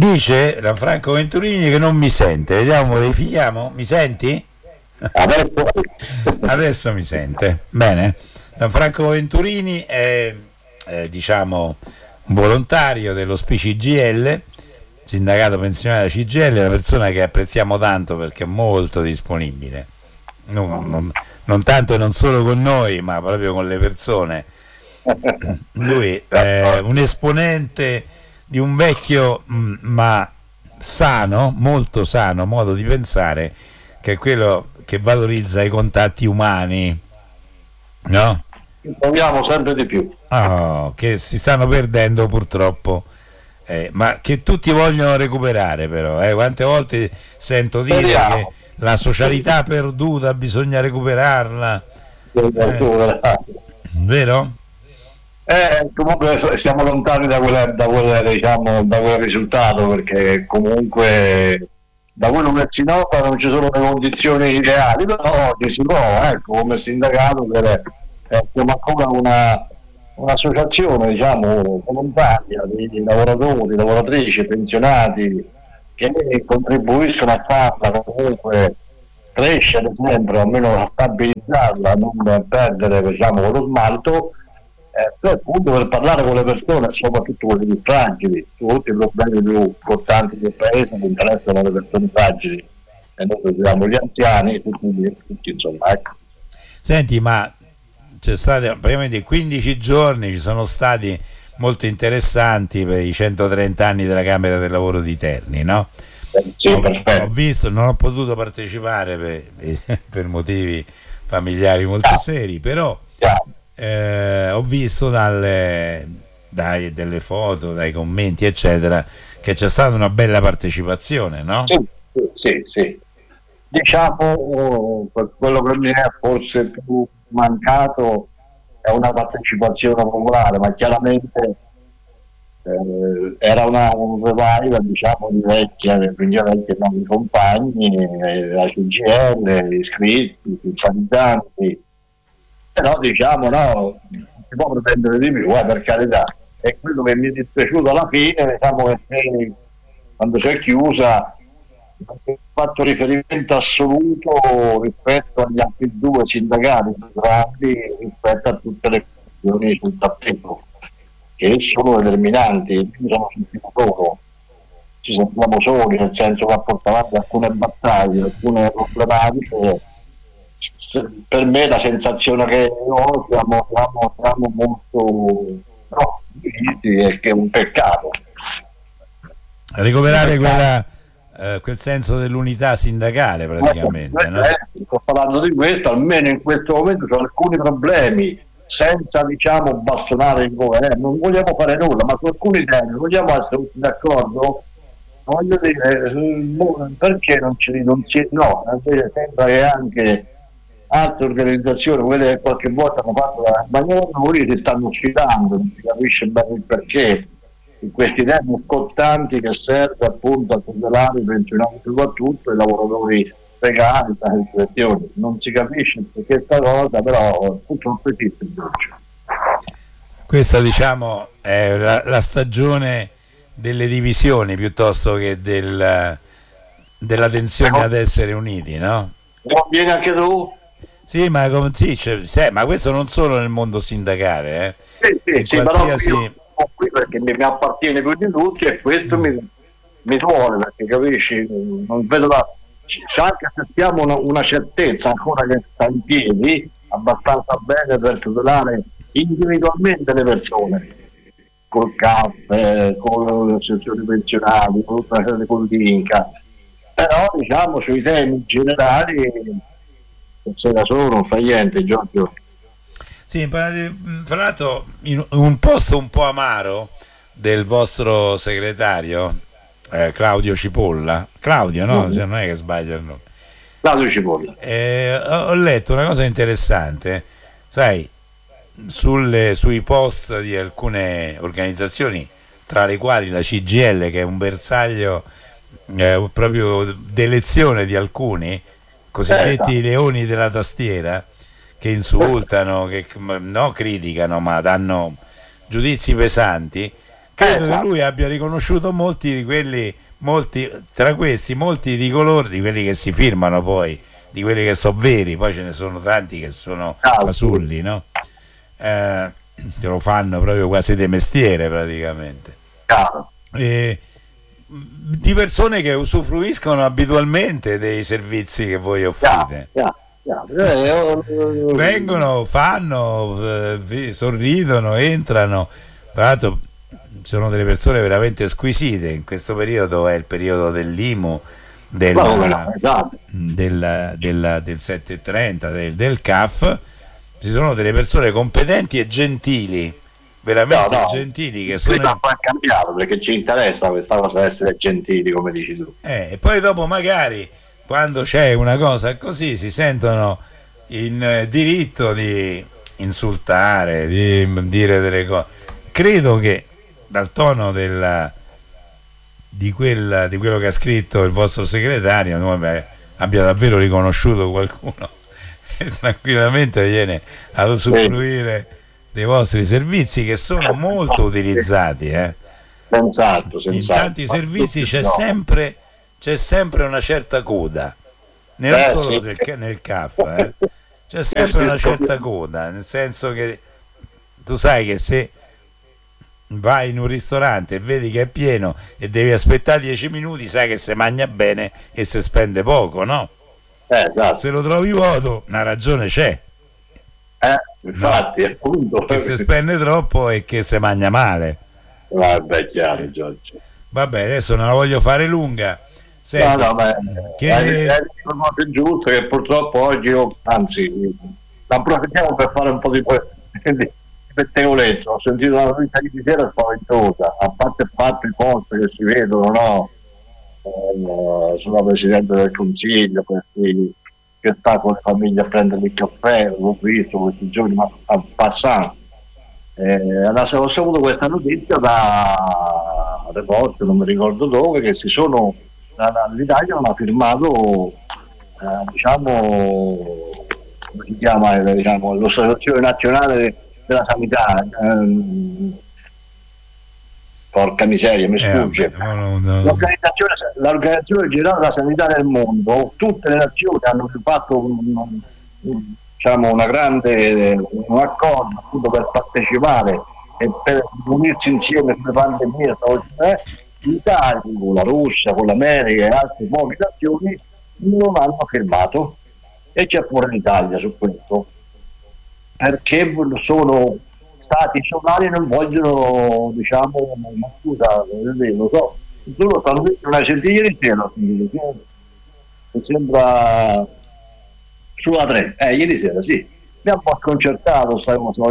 dice Gianfranco Venturini che non mi sente. Vediamo, verifichiamo. Mi senti? Adesso mi sente. Bene. Gianfranco Venturini è diciamo un volontario dello CGIL, sindacato pensionario CGIL, è una persona che apprezziamo tanto perché è molto disponibile. Non tanto e non solo con noi, ma proprio con le persone. Lui è un esponente di un vecchio ma sano, molto sano modo di pensare, che è quello che valorizza i contatti umani, no? Proviamo sempre di più. Che si stanno perdendo purtroppo, ma che tutti vogliono recuperare però. Quante volte sento dire che la socialità perduta bisogna recuperarla, vero? Comunque siamo lontani da quel risultato, perché comunque da quello che si nota non ci sono le condizioni ideali, però oggi si prova, ecco, come sindacato siamo ancora un'associazione, diciamo, volontaria di lavoratori, lavoratrici, pensionati che contribuiscono a farla comunque crescere sempre, o almeno a stabilizzarla, non perdere, diciamo, lo smalto, appunto per parlare con le persone, soprattutto quelle più fragili. Tutti i problemi più importanti del paese che interessano le persone fragili, e noi siamo gli anziani, tutti insomma, ecco. Senti, ma c'è stato praticamente 15 giorni, ci sono stati molto interessanti per i 130 anni della Camera del Lavoro di Terni, no? Sì, ho visto, non ho potuto partecipare per motivi familiari molto seri, però ho visto delle foto, dai commenti eccetera, che c'è stata una bella partecipazione, no? Sì. Diciamo, quello che mi è forse più mancato è una partecipazione popolare, ma chiaramente era un revival, diciamo, di vecchi nuovi compagni, la CGIL, iscritti, simpatizzanti, però diciamo no, si può pretendere di più, per carità. E quello che mi è dispiaciuto alla fine, diciamo, che quando si è chiusa non si è fatto riferimento assoluto rispetto agli altri due sindacati più grandi, rispetto a tutte le questioni sul tappeto, che sono determinanti. Sono sentito loro, ci sentiamo soli, nel senso che ha portato avanti alcune battaglie, alcune problematiche. Per me la sensazione che ho, siamo molto divisi, e che è un peccato. Recuperare quel senso dell'unità sindacale, praticamente, no? Sto parlando di questo, almeno in questo momento sono alcuni problemi, senza, diciamo, bastonare il governo, non vogliamo fare nulla, ma su alcuni temi vogliamo essere tutti d'accordo. Voglio dire, perché non no, sembra che anche altre organizzazioni, quelle che qualche volta hanno fatto la manovra, si stanno citando, non si capisce bene il perché, in questi temi scottanti, che serve appunto a tutelare i pensionati, soprattutto i lavoratori precari, non si capisce perché questa cosa, però purtroppo esiste. Questa, diciamo, è la stagione delle divisioni piuttosto che della tensione ad essere uniti, no? Non vieni anche tu? Sì, ma ma questo non solo nel mondo sindacale, sì, qualsiasi... però qui perché mi appartiene più di tutti, e questo mi duole, perché capisci, non vedo anche se abbiamo una certezza ancora che sta in piedi abbastanza bene per tutelare individualmente le persone, col CAF, con le associazioni pensionali, con l'INCA, però diciamo sui temi generali se da solo non fa niente, Giorgio. Sì, tra l'altro in un posto un po' amaro del vostro segretario Claudio Cipolla, Claudio, no? Se non è che sbaglio il nome. Claudio Cipolla. Ho letto una cosa interessante, sai, sui post di alcune organizzazioni, tra le quali la CGIL, che è un bersaglio proprio d'elezione di alcuni cosiddetti leoni della tastiera, che insultano, che non criticano, ma danno giudizi pesanti. credo che lui abbia riconosciuto molti di quelli, molti di coloro, di quelli che si firmano poi, di quelli che sono veri, poi ce ne sono tanti che sono fasulli, no? Che lo fanno proprio quasi di mestiere praticamente. Di persone che usufruiscono abitualmente dei servizi che voi offrite. Vengono, fanno, sorridono, entrano. Tra l'altro sono delle persone veramente squisite. In questo periodo è il periodo dell'IMU, del 730, del CAF. Ci sono delle persone competenti e gentili, veramente gentili, che sono... Questo è cambiato, perché ci interessa questa cosa, essere gentili, come dici tu. E poi dopo magari, quando c'è una cosa così, si sentono in diritto di insultare, di dire delle cose. Credo che dal tono di quello che ha scritto il vostro segretario, abbia davvero riconosciuto qualcuno che tranquillamente viene ad usufruire dei vostri servizi, che sono molto utilizzati. Senz'altro. In tanti servizi c'è sempre una certa coda, non solo nel CAF, c'è sempre una certa coda, nel senso che tu sai che se vai in un ristorante e vedi che è pieno e devi aspettare 10 minuti, sai che si mangia bene e si spende poco, no? Esatto. Se lo trovi vuoto, una ragione c'è. Infatti, no? Appunto. Che si spende troppo e che si mangia male. Vabbè, chiaro, Giorgio. Vabbè, adesso non la voglio fare lunga. Senti, è giusto che purtroppo oggi approfittiamo per fare un po' di pettegolezzo. Ho sentito una notizia di sera spaventosa, a parte il fatto i post che si vedono, no? Sulla Presidente del Consiglio, che sta con le famiglie a prendere il caffè, l'ho visto questi giorni, ma a passare. Adesso ho saputo questa notizia da Report, non mi ricordo dove, che l'Italia non ha firmato, come si chiama, l'Associazione Nazionale della Sanità. Porca miseria, mi sfugge. L'Organizzazione Generale della Sanità del Mondo, tutte le nazioni hanno fatto un accordo appunto per partecipare e per unirsi insieme sulle pandemie. L'Italia, con la Russia, con l'America e altre poche nazioni non hanno firmato, e c'è pure l'Italia su questo, perché sono stati solari e non vogliono, ma scusa, lo so, solo non hai sentito ieri sera, mi sembra sulla 3, ieri sera mi ha un po' sconcertato,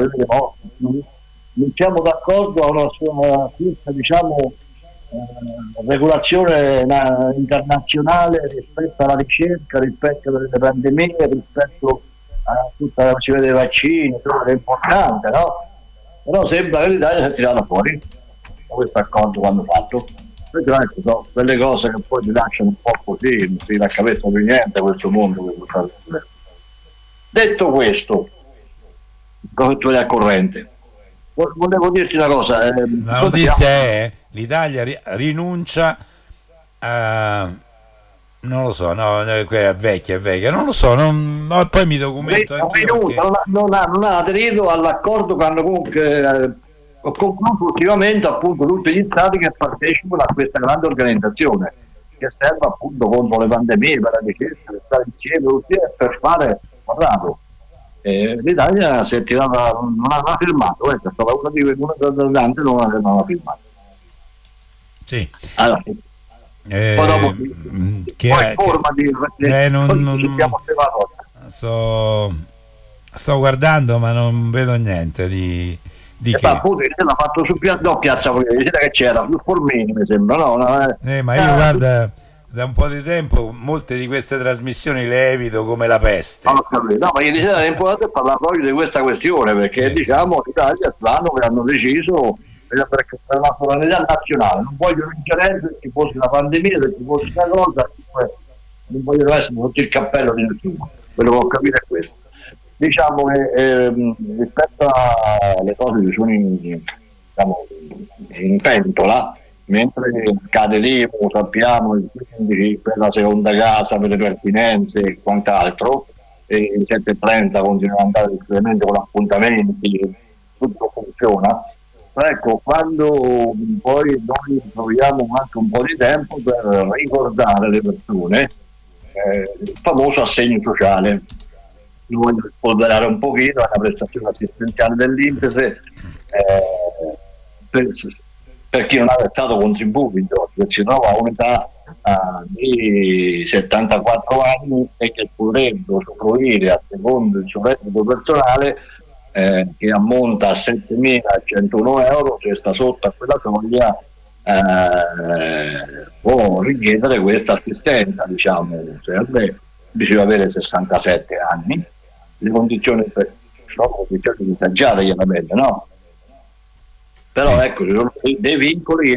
non siamo d'accordo a una sua regolazione internazionale rispetto alla ricerca, rispetto alle pandemie, rispetto a tutta la questione dei vaccini, tutto è importante, no? Però sembra che l'Italia si è tirata fuori da questo accordo quando fatto. Quelle cose che poi ti lasciano un po' così, non si dà capezza più niente a questo mondo. Detto questo, come tu eri al corrente, volevo dirti una cosa. La notizia è l'Italia rinuncia a... non lo so, no, quella è vecchia, non lo so, poi mi documento anch'io perché... non ha aderito all'accordo che hanno comunque concluso ultimamente appunto tutti gli stati che partecipano a questa grande organizzazione che serve appunto contro le pandemie, per la ricerca, per stare insieme per fare quadrato. L'Italia si è tirata, non ha firmato, è stata una delle tante non ha firmato. Sì. Allora, poi dopo sto guardando ma non vedo niente di che appunto l'ha fatto su Piazza che c'era sul Formini, mi sembra, no? Ma io guarda, da un po' di tempo molte di queste trasmissioni le evito come la peste. No, ma ieri sera è importante parlare proprio di questa questione, perché l'Italia è strano che hanno deciso per la sovranità nazionale, non vogliono ingerenze se ci fosse una pandemia, se ci fosse una cosa, non vogliono essere sotto il cappello di nessuno. Quello che ho capito è questo. Diciamo che rispetto alle cose che sono in pentola, mentre cade l'IMU, sappiamo, il 15 per la seconda casa, per le pertinenze e quant'altro, e il 7.30 continua ad andare discretamente con appuntamenti, tutto funziona. Ecco, quando poi noi troviamo anche un po' di tempo per ricordare le persone, il famoso assegno sociale. Io voglio spolverare un pochino la prestazione assistenziale dell'INPS, per, per chi non ha versato contributi, che si trova a un'età di 74 anni e che potrebbe usufruire a secondo il suo reddito personale, che ammonta a 7.101 euro. Se sta sotto a quella soglia può richiedere questa assistenza, diciamo, bisogna avere 67 anni. Le condizioni sono condizioni disagiate, chiaramente, no? Però ecco, ci sono dei vincoli,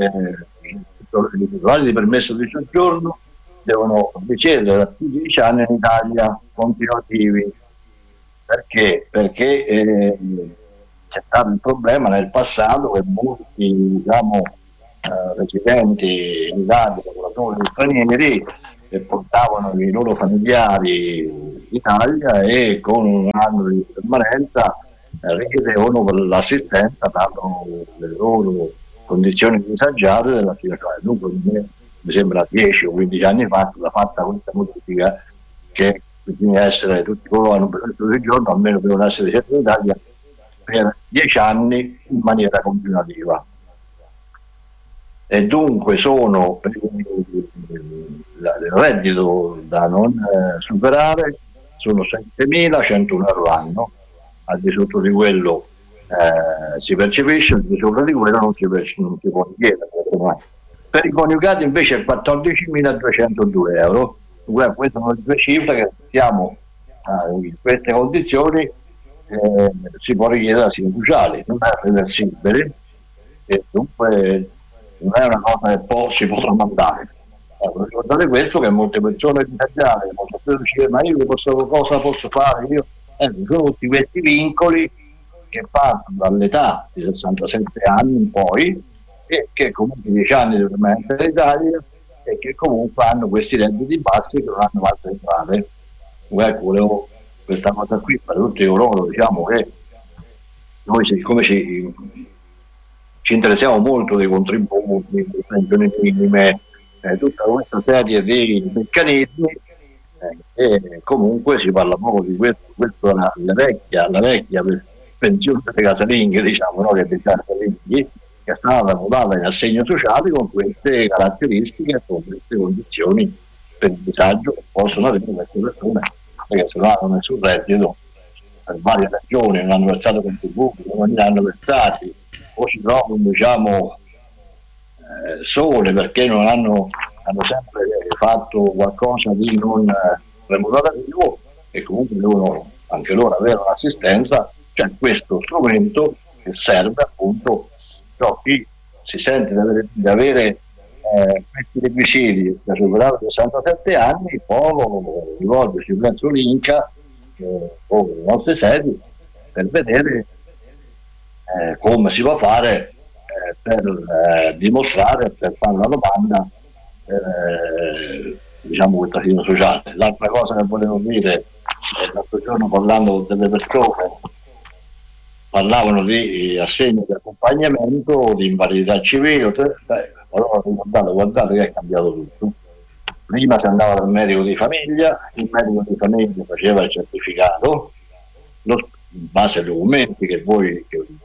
i titolari di permesso di soggiorno devono ricevere da più di 10 anni in Italia continuativi. Perché? Perché c'è stato il problema nel passato che molti, diciamo, residenti in Italia, lavoratori stranieri, portavano i loro familiari in Italia e con un anno di permanenza richiedevano per l'assistenza, dato le loro condizioni disagiate della situazione. Dunque mi sembra 10 o 15 anni fa è stata fatta questa modifica, che bisogna essere, tutti coloro che hanno permesso di giorno almeno devono essere residenti in Italia per 10 anni in maniera continuativa. E dunque sono per il reddito da non superare sono 7.101 euro l'anno. Al di sotto di quello si percepisce, al di sopra di quello non si può richiedere. Per i coniugati invece è 14.202 euro. Queste sono le due cifre che siamo in queste condizioni, si può richiedere assegno sociale, non è reversibile e dunque non è una cosa che si potrà mandare. Ricordate questo, che molte persone disagiate molto spesso dicono: ma io cosa posso fare? Sono tutti questi vincoli che partono dall'età di 67 anni in poi, e che comunque 10 anni di permanenza in Italia e che comunque hanno questi redditi bassi che non hanno altre entrate. Volevo questa cosa qui per tutti coloro, diciamo, che noi siccome ci interessiamo molto dei contributi, delle pensioni minime, tutta questa serie di meccanismi, e comunque si parla poco di questo è la vecchia pensione delle casalinghe, diciamo, no? Che è dei casalinghi, che è stata votata in assegno sociale con queste caratteristiche, con queste condizioni per il disagio che possono avere queste persone, perché se non hanno nessun reddito, per varie ragioni non hanno versato contributi, non li hanno versati, o si trovano, diciamo, sole perché non hanno sempre fatto qualcosa di non remunerativo, e comunque devono anche loro avere un'assistenza. C'è questo strumento che serve appunto a chi si sente di avere questi requisiti da superare 67 anni, può rivolgersi presso l'Inca o le nostre sedi per vedere come si può fare per dimostrare, per fare una domanda, diciamo, questo assegno sociale. L'altra cosa che volevo dire, l'altro giorno parlando con delle persone, parlavano di assegno di accompagnamento, di invalidità civile, allora guardate che è cambiato tutto. Prima si andava dal medico di famiglia, il medico di famiglia faceva il certificato, in base ai documenti che voi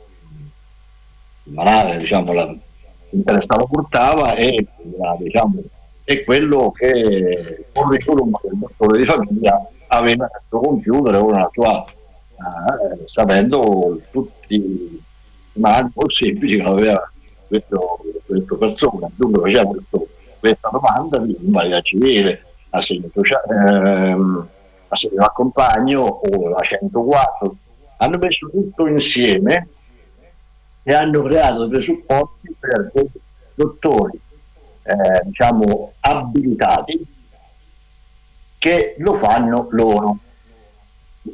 diciamo, l'interessato portava, e diciamo, è quello che il curriculum del dottore di famiglia aveva nel suo computer o nella sua sapendo tutti i mali possibili che aveva questa persona. Dunque faceva questa domanda di invalidità civile, assegno sociale, assegno d'accompagno o la 104. Hanno messo tutto insieme e hanno creato dei supporti per dei dottori diciamo abilitati che lo fanno loro.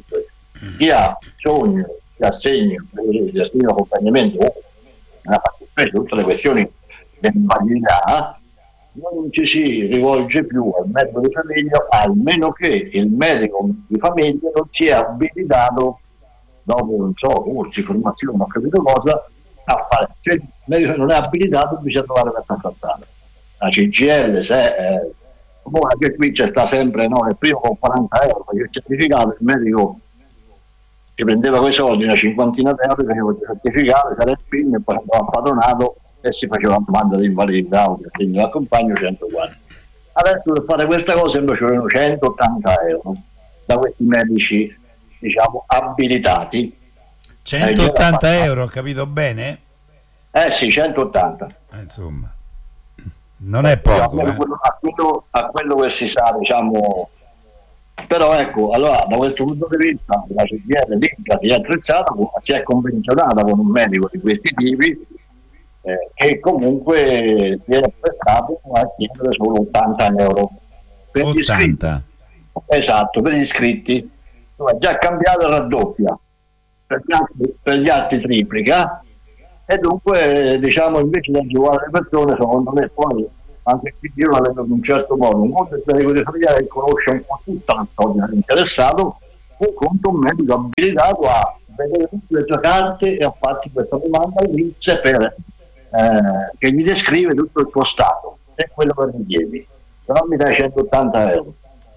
Chi ha bisogno di assegno di accompagnamento o una specie tutte le questioni dell'invalidità, non ci si rivolge più al medico di famiglia, almeno che il medico di famiglia non sia abilitato, dopo non so, corsi, formazione, non ho capito cosa, a fare. Se il medico non è abilitato bisogna trovare questa strada. La CGL, se anche qui c'è sta sempre, no, il primo con 40 euro, perché il certificato, il medico che prendeva quei soldi, una cinquantina di euro, faceva il certificato, c'era il PIN e poi andava padronato e si faceva una domanda di invalidità o di assegno d'accompagno 140. Adesso per fare questa cosa invece ci vogliono 180 euro da questi medici, diciamo, abilitati. 180 euro, ho capito bene? Sì, 180. Insomma, non è poco. A quello che si sa, diciamo. Però ecco, allora da questo punto di vista la CGL l'Inca si è attrezzata, si è convenzionata con un medico di questi tipi, che comunque si è prestato a chiedere solo 80 euro per 80. Gli iscritti. Esatto, per gli iscritti. Già cambiato e raddoppia, per gli altri triplica, e dunque, diciamo, invece di agevolare le persone, secondo me poi anche qui io la vedo in un certo modo. Un conto è il medico di famiglia che conosce un po' tutta la storia dell'interessato, un conto un medico abilitato a vedere tutte le tue carte e a farti questa domanda all'INPS per che gli descrive tutto il tuo stato e quello che richiedi. Però mi dai 180 euro.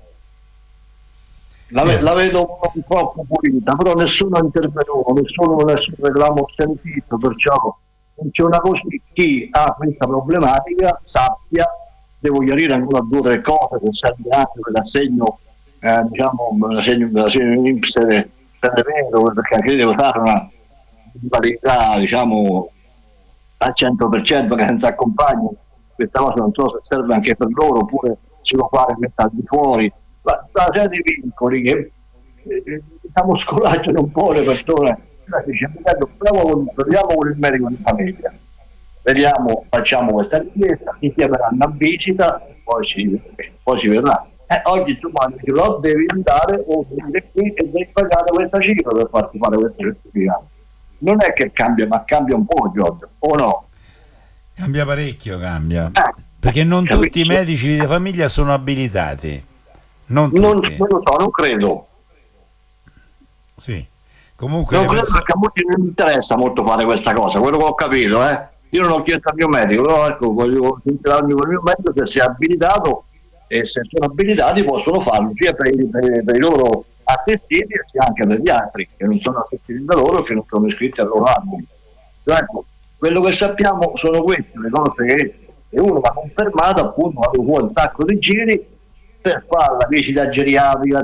La vedo un po' pulita, però nessuno è intervenuto, nessun reclamo sentito, perciò funziona così. Chi ha questa problematica sappia, devo chiarire ancora 2 o 3 cose, che serve anche per l'assegno, diciamo, l'assegno INPS per vero, perché anche devo fare una validità, diciamo, al 100% che senza accompagni. Questa cosa non so se serve anche per loro oppure si può fare al di fuori. Ma una serie di vincoli che diciamo scolacciano un po' le persone. Proviamo con il medico di famiglia, vediamo, facciamo questa richiesta, ti chiameranno a visita, poi si vedrà. Oggi tu dici, lo devi andare o venire qui e devi pagare questa cifra per farti fare questo certificato. Non è che cambia, ma cambia un po', Giorgio, o no? Cambia parecchio, perché non tutti i medici di famiglia sono abilitati. Non tutti. Non lo so, non credo. Sì. Comunque non credo, perché a molti non interessa molto fare questa cosa, quello che ho capito, Io non ho chiesto al mio medico, però ecco, voglio sincerarmi con il mio medico se si è abilitato, e se sono abilitati possono farlo sia per i loro assistiti sia anche per gli altri che non sono assistiti da loro, che non sono iscritti al loro album. Ecco, quello che sappiamo sono queste le cose che uno va confermato, appunto, quando fuori un sacco di giri per fare la visita geriatrica,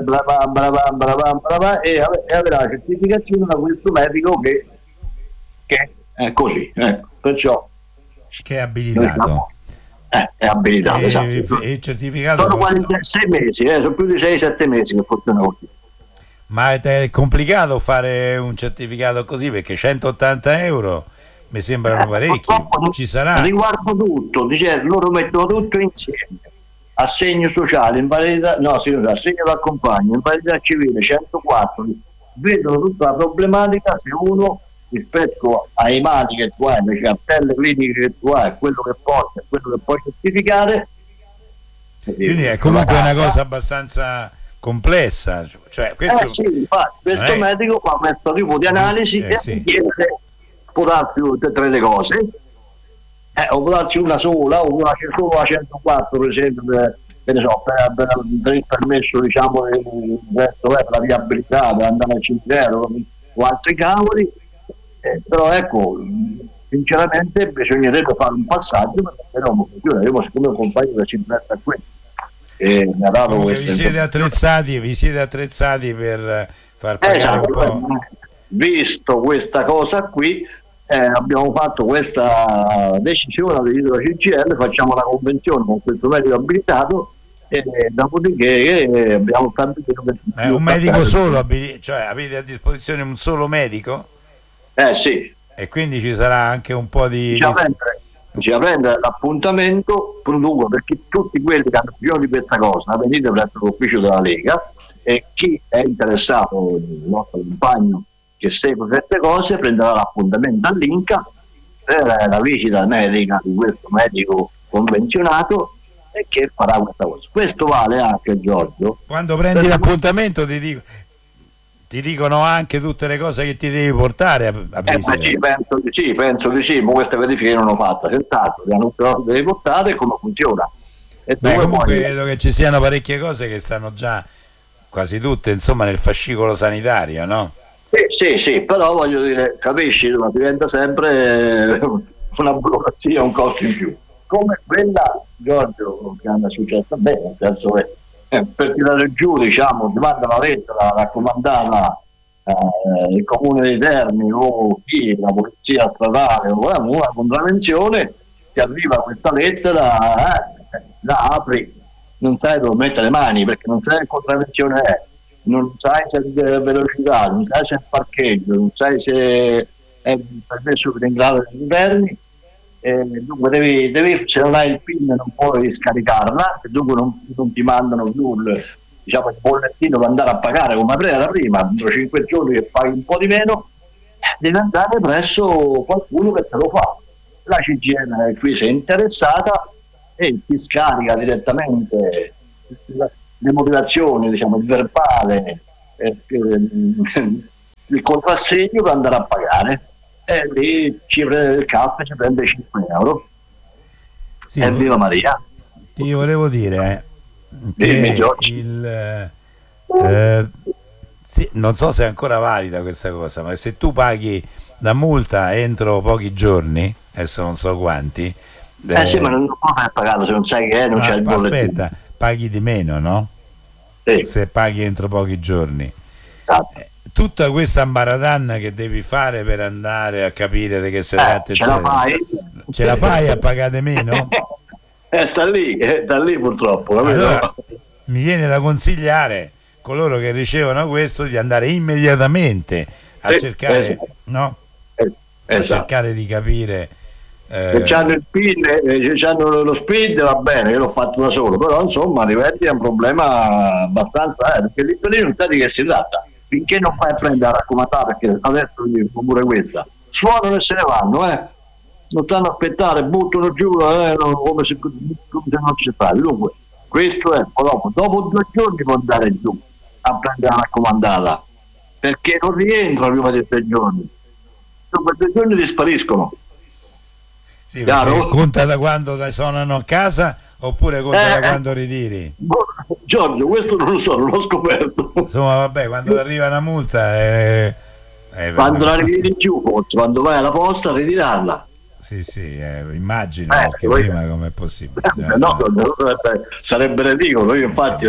e avere la certificazione da questo medico che è così, perciò che è abilitato. È abilitato, esatto. E il certificato sono 6 mesi, sono più di 6-7 mesi che funziona così. Ma è complicato fare un certificato così, perché 180 euro mi sembrano parecchi. Ci sarà, riguardo tutto, loro mettono tutto insieme: assegno sociale, invalidità, assegno d'accompagno, invalidità civile, 104, vedono tutta la problematica. Se uno, rispetto ai mali che tu hai, le cartelle cliniche che tu hai, quello che porta, quello che puoi certificare, quindi è comunque una cosa abbastanza complessa, cioè questo, questo medico fa questo tipo di analisi e chiede, può darsi tutte e 3 le cose, o può darsi una sola, o una solo a 104 per esempio, per il permesso, diciamo, per la viabilità, per andare al cimitero o altri cavoli, però ecco, sinceramente bisognerebbe fare un passaggio, perché no, io siccome un compagno che ci presta a questo, mi ha dato vi siete attrezzati per far pagare un po'. Visto questa cosa qui, abbiamo fatto questa decisione della CGL, facciamo la convenzione con questo medico abilitato e dopodiché abbiamo stabilito che un medico solo, cioè avete a disposizione un solo medico? Sì. E quindi ci sarà anche un po' di prendere l'appuntamento, dunque, perché tutti quelli che hanno bisogno di questa cosa venite presso l'ufficio della Lega, e chi è interessato, il nostro compagno che segue queste cose, prenderà l'appuntamento all'Inca la visita medica di questo medico convenzionato e che farà questa cosa. Questo vale anche, Giorgio. Quando prendi l'appuntamento ti dicono anche tutte le cose che ti devi portare a visita. Penso di sì, ma queste verifiche non ho fatte, senz'altro, che hanno devi portare e come funziona. Comunque credo che ci siano parecchie cose che stanno già quasi tutte, insomma, nel fascicolo sanitario, no? Sì, però voglio dire, capisci, ma diventa sempre una burocrazia, un costo in più. Come quella, Giorgio, che è successa bene, nel senso che per tirare giù, diciamo, ti manda una lettera raccomandata il comune di Terni o chi, la polizia stradale o una contravvenzione, ti arriva questa lettera, la apri, non sai dove mettere le mani perché non sai che contravvenzione è, non sai se è velocità, non sai se è parcheggio, non sai se è permesso per entrare negli interni. Dunque devi, se non hai il PIN non puoi scaricarla, e dunque non ti mandano più il bollettino per andare a pagare come era prima, entro 5 giorni che paghi un po' di meno, devi andare presso qualcuno che te lo fa. La CGIL qui si è interessata e ti scarica direttamente le motivazioni, diciamo, il verbale, il contrassegno per andare a pagare. E lì il caffè ci prende 5 euro. Sì, viva Maria. Ti volevo dire che sì, non so se è ancora valida questa cosa, ma se tu paghi la multa entro pochi giorni, adesso non so quanti, sì, ma non puoi pagarlo se non sai che è, non c'è il bollettino. Aspetta, paghi di meno, no? Sì. Se paghi entro pochi giorni. Esatto. Tutta questa ambaradanna che devi fare per andare a capire di che si tratta, ce la fai a pagare meno? Sta lì purtroppo. Allora, mi viene da consigliare coloro che ricevono questo di andare immediatamente a cercare, no? A cercare di capire. Se hanno il PIN, se hanno lo SPID, va bene, io l'ho fatto da solo, però insomma diventa un problema abbastanza, perché lì non sai di che si tratta. Finché non fai a prendere la raccomandata, perché adesso dico pure questa, suonano e se ne vanno, non stanno a aspettare, buttano giù come se non ci fa. Dunque, questo è, dopo 2 giorni può andare giù a prendere la raccomandata, perché non rientra prima di 3 giorni. Dopo 2 giorni dispariscono. Sì, conta da quando suonano a casa oppure conta da quando ritiri? Giorgio, questo non lo so, non l'ho scoperto. Insomma, vabbè, quando arriva una multa quando la ritiri giù, quando vai alla posta a ritirarla. Sì, immagino, perché prima com'è possibile? No, sarebbe ridicolo. Io infatti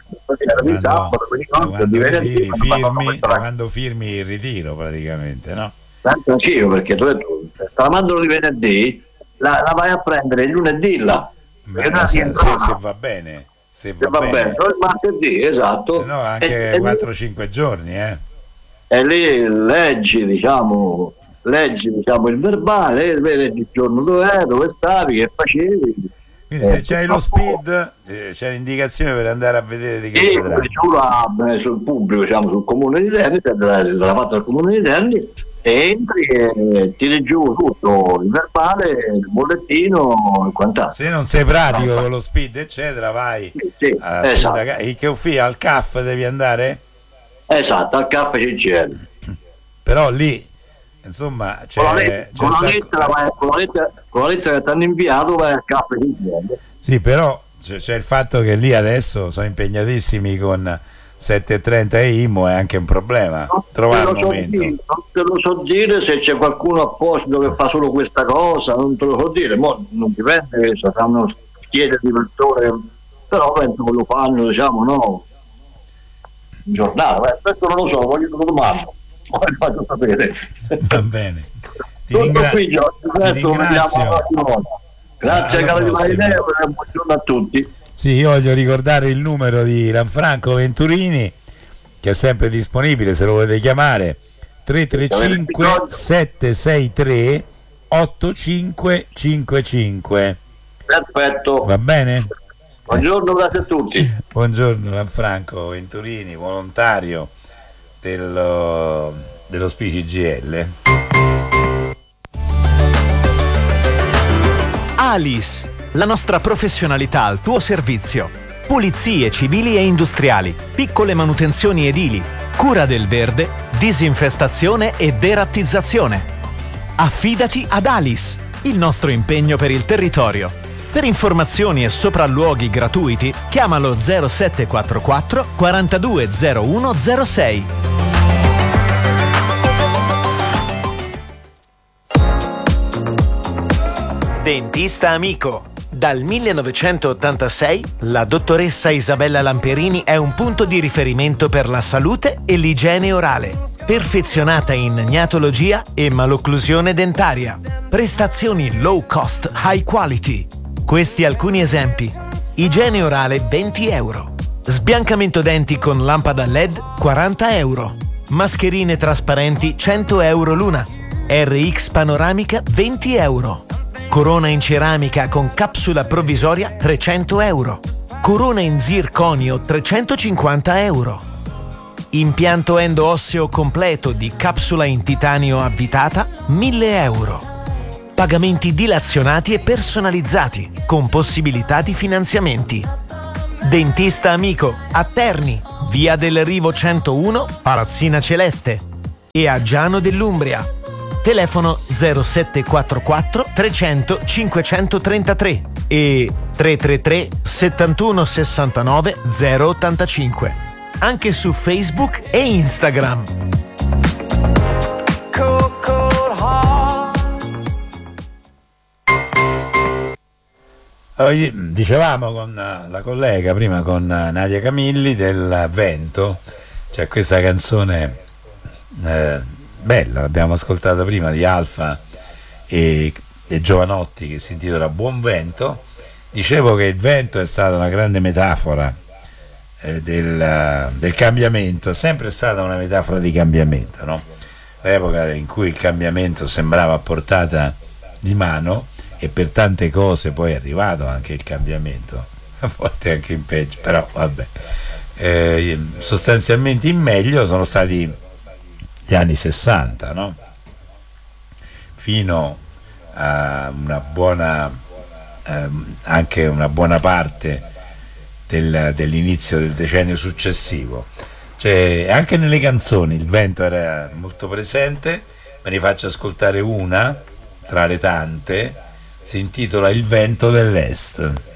quando firmi il ritiro praticamente, no? Tanto anch'io, perché tu la mandano di venerdì, la vai a prendere il lunedì là. Se va bene. Se va bene. Il martedì, esatto. No, anche 4-5 giorni, E lì leggi il verbale, vedi il giorno dove stavi, che facevi. Quindi se c'hai lo SPID, c'è l'indicazione per andare a vedere di che si tratta. Sul pubblico, sul comune di Terni, se l'ha fatta al comune di Terni, entri e tiri giù tutto il verbale, il bollettino e quant'altro. Se non sei pratico con lo SPID eccetera, vai esatto. Al CAF devi andare? Esatto, al CAF CGIL. Però lì insomma con la lettera che ti hanno inviato vai al CAF CGIL. Sì, però c'è il fatto che lì adesso sono impegnatissimi con 730 e IMO, è anche un problema trovare un momento. Non te lo so dire se c'è qualcuno apposito che fa solo questa cosa, non te lo so dire, non dipende, saranno chiede di persone, però penso che lo fanno, in giornata, questo non lo so, voglio che lo domando, poi faccio sapere. Va bene, ti ringrazio. Grazie caro Marineo, buongiorno a tutti. Sì, io voglio ricordare il numero di Lanfranco Venturini, che è sempre disponibile se lo volete chiamare, 335 763 8555. Perfetto. Va bene? Buongiorno, grazie a tutti. Buongiorno Lanfranco Venturini, volontario dello SPI CGIL. Alice, la nostra professionalità al tuo servizio. Pulizie civili e industriali, piccole manutenzioni edili, cura del verde, disinfestazione e derattizzazione. Affidati ad Alice, il nostro impegno per il territorio. Per informazioni e sopralluoghi gratuiti, chiamalo 0744 420106. Dentista amico. Dal 1986 la dottoressa Isabella Lamperini è un punto di riferimento per la salute e l'igiene orale. Perfezionata in gnatologia e malocclusione dentaria. Prestazioni low cost, high quality. Questi alcuni esempi. Igiene orale 20 euro. Sbiancamento denti con lampada LED 40 euro. Mascherine trasparenti 100 euro l'una. RX panoramica 20 euro. Corona in ceramica con capsula provvisoria 300 euro. Corona in zirconio 350 euro. Impianto endo-osseo completo di capsula in titanio avvitata 1000 euro. Pagamenti dilazionati e personalizzati con possibilità di finanziamenti. Dentista amico a Terni, via del Rivo 101, Palazzina Celeste, e a Giano dell'Umbria. Telefono 0744 300 533 e 333 71 69 085. Anche su Facebook e Instagram. Dicevamo con la collega prima, con Nadia Camilli, del vento. C'è questa canzone bella, l'abbiamo ascoltata prima, di Alfa e Giovanotti, che si intitola Buon Vento. Dicevo che il vento è stata una grande metafora del cambiamento, è sempre stata una metafora di cambiamento, no? L'epoca in cui il cambiamento sembrava a portata di mano, e per tante cose poi è arrivato anche il cambiamento, a volte anche in peggio, però vabbè, sostanzialmente in meglio sono stati gli anni 60, no? Fino a una buona anche una buona parte dell'inizio del decennio successivo. Cioè, anche nelle canzoni il vento era molto presente. Me ne faccio ascoltare una tra le tante, si intitola Il vento dell'Est.